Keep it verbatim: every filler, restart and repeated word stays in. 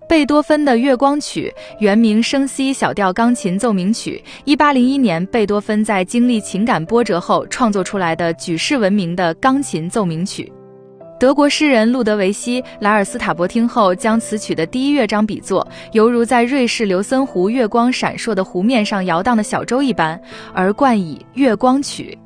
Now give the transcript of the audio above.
贝多芬的《月光曲》原名升 C 小调钢琴奏鸣曲，一八零一年贝多芬在经历情感波折后创作出来的举世闻名的钢琴奏鸣曲。德国诗人路德维希·莱尔斯塔伯听后，将此曲的第一乐章比作犹如在瑞士琉森湖月光闪烁的湖面上摇荡的小舟一般，而冠以《月光曲》。